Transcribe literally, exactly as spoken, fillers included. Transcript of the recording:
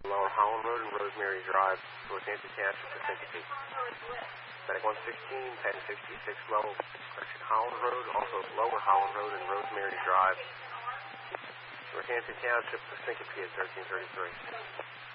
Lower Holland Road and Rosemary Drive, Northampton Township, to Syncope. Medic one sixteen, ten sixty-six low, correction, Holland Road, also Lower Holland Road and Rosemary Drive, Northampton Township, to Syncope at thirteen thirty-three.